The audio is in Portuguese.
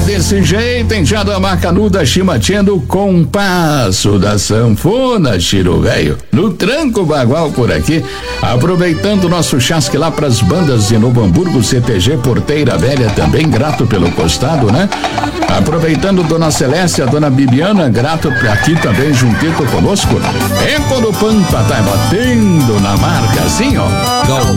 desse jeito, enteado a Macanuda chimatendo compasso da sanfona, Chiro Velho. No tranco bagual por aqui, aproveitando o nosso chasque lá pras bandas de Novo Hamburgo, CTG Porteira Velha, também grato pelo costado, né? Aproveitando Dona Celeste, a Dona Bibiana, grato aqui também juntito conosco. Eco do Pampa tá batendo na marca assim, ó.